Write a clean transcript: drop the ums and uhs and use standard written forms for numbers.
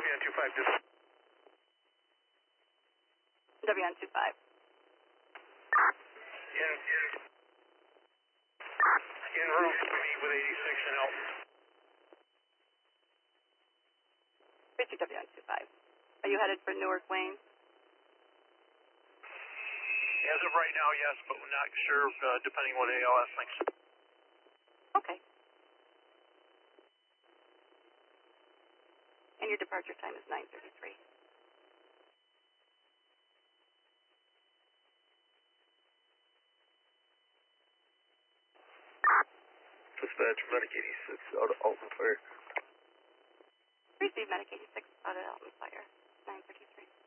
WN25, just... WN25. En route to meet with 86 and Elton. Richard WN25. Are you headed for Newark, Wayne? As of right now, yes, but we're not sure depending what ALS thinks. Okay. And your departure time is 9:33. Dispatch, Medic 86 out of Alton Fire. Receive Medic 86 out of Alton Fire, 9:33.